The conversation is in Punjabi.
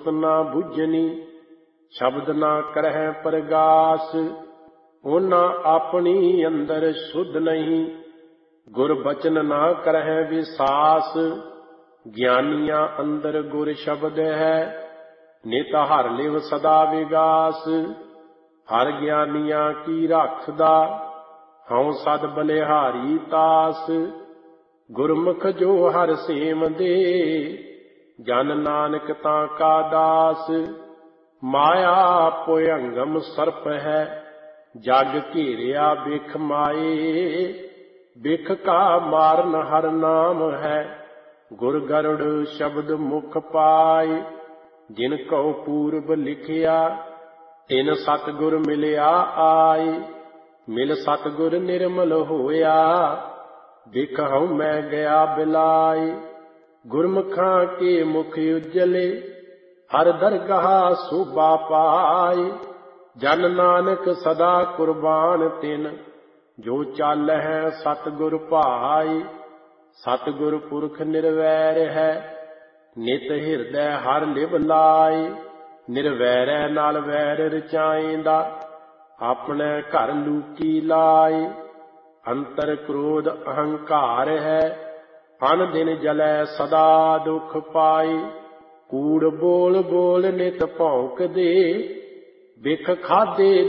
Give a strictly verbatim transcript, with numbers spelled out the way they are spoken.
ਸੁਰਤ ਨਾ ਬੁੱਝਣੀ। ਸ਼ਬਦ ਨਾ ਕਰਹਿ ਪ੍ਰਗਾਸ, ਉਹਨਾਂ ਆਪਣੀ ਅੰਦਰ ਸੁਧ ਨਹੀਂ। ਗੁਰ ਬਚਨ ਨਾ ਕਰਹਿ ਵਿਸਾਸ, ਗਿਆਨੀਆਂ ਅੰਦਰ ਗੁਰ ਸ਼ਬਦ ਹੈ। ਨਿਤ ਹਰ ਲਿਵ ਸਦਾ ਵਿਗਾਸ, ਹਰ ਗਿਆਨੀਆਂ ਕੀ ਰੱਖਦਾ। ਹਉ ਸਦ ਬਲਿਹਾਰੀ ਤਾਸ, ਗੁਰਮੁਖ ਜੋ ਹਰ ਸੇਮ ਦੇ। ਜਨ ਨਾਨਕ ਤਾਂ ਕਾ ਦਾਸ, ਮਾਇਆ ਭੁਯੰਗਮ ਸਰਪ ਹੈ। ਜਗ ਘੇਰਿਆ ਬਿਖ ਮਾਏ, ਬਿਖ ਕਾ ਮਾਰਨ ਹਰ ਨਾਮ ਹੈ। ਗੁਰ ਗਰੁੜ ਸ਼ਬਦ ਮੁਖ ਪਾਏ, ਜਿਨ ਕਉ ਪੂਰਬ ਲਿਖਿਆ। ਤਿਨ ਸਤਿਗੁਰ ਮਿਲਿਆ ਆਏ, ਮਿਲ ਸਤਿਗੁਰ ਨਿਰਮਲ ਹੋਇਆ। ਬਿਖ ਹਉ ਮੈਂ ਗਿਆ ਬਿਲਾਏ, ਗੁਰਮੁਖਾਂ ਕੇ ਮੁਖ ਉਜਲੇ। ਹਰ ਦਰਗਾਹ ਸੋਭਾ ਪਾਏ, ਜਨ ਨਾਨਕ ਸਦਾ ਕੁਰਬਾਨ ਤਿਨ। ਜੋ ਚਾਲਹਿ ਸਤਿਗੁਰ ਭਾਏ, ਸਤਿਗੁਰ ਪੁਰਖ ਨਿਰਵੈਰ ਹੈ। ਨਿਤ ਹਿਰਦੈ ਹਰ ਲਿਵ ਲਾਏ, ਨਿਰਵੈਰੈ ਨਾਲ ਵੈਰ ਰਚਾਇਂਦਾ। ਆਪਣੇ ਘਰ ਲੂਕੀ ਲਾਏ, ਅੰਤਰ ਕ੍ਰੋਧ ਅਹੰਕਾਰ ਹੈ। ਅਨ ਦਿਨ ਜਲੈ ਸਦਾ ਦੁਖ ਪਾਏ, ਕੂੜ ਬੋਲ ਬੋਲ ਨਿਤ ਭੌਂਕਦੇ। ਬਿਖ ਖਾਧੇ